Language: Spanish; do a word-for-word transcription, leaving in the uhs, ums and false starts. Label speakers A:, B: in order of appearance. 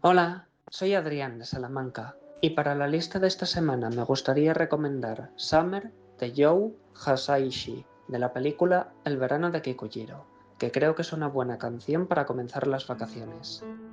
A: Hola, soy Adrián de Salamanca y para la lista de esta semana me gustaría recomendar Summer de You Hisaishi de la película El verano de Kikujiro, que creo que es una buena canción para comenzar las vacaciones.